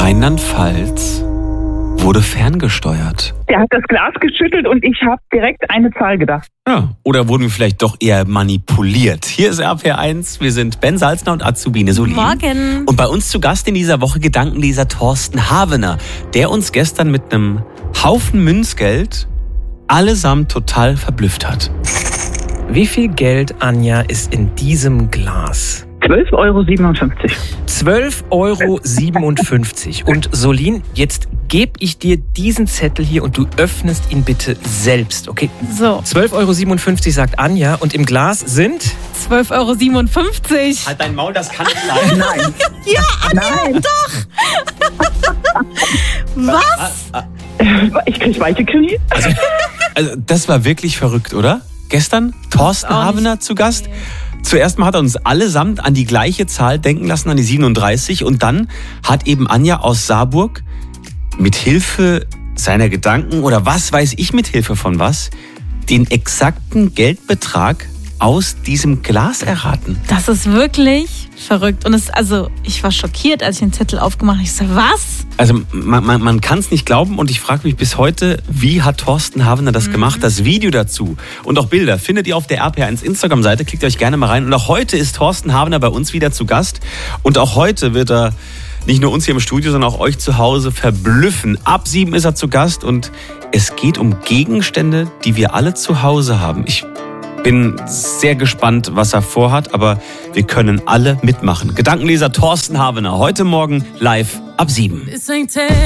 Rheinland-Pfalz wurde ferngesteuert. Der hat das Glas geschüttelt und ich habe direkt eine Zahl gedacht. Ja, oder wurden wir vielleicht doch eher manipuliert? Hier ist RPR1, wir sind Ben Salzner und Azubine Solin. Morgen. Und bei uns zu Gast in dieser Woche Gedankenleser Thorsten Havener, der uns gestern mit einem Haufen Münzgeld allesamt total verblüfft hat. Wie viel Geld, Anja, ist in diesem Glas? 12,57 €. 12,57 €. Und Solin, jetzt gebe ich dir diesen Zettel hier und du öffnest ihn bitte selbst, okay? So. 12,57 € sagt Anja und im Glas sind... 12,57 €. Halt dein Maul, das kann nicht sein. Nein. Ja, Anja, Nein. doch. Was? Ich krieg weiche Knie. Also das war wirklich verrückt, oder? Gestern Thorsten auch nicht. Havener zu Gast. Zuerst mal hat er uns allesamt an die gleiche Zahl denken lassen, an die 37. Und dann hat eben Anja aus Saarburg mit Hilfe seiner Gedanken oder was weiß ich mit Hilfe von was, den exakten Geldbetrag aus diesem Glas erraten. Das ist wirklich verrückt. Und ich war schockiert, als ich den Zettel aufgemacht habe. Ich so, was? Also man kann es nicht glauben und ich frage mich bis heute, wie hat Thorsten Havener das gemacht? Das Video dazu und auch Bilder findet ihr auf der RPR1 Instagram-Seite. Klickt euch gerne mal rein. Und auch heute ist Thorsten Havener bei uns wieder zu Gast. Und auch heute wird er nicht nur uns hier im Studio, sondern auch euch zu Hause verblüffen. Ab 7 ist er zu Gast und es geht um Gegenstände, die wir alle zu Hause haben. Ich bin sehr gespannt, was er vorhat, aber wir können alle mitmachen. Gedankenleser Thorsten Havener, heute Morgen live ab 7.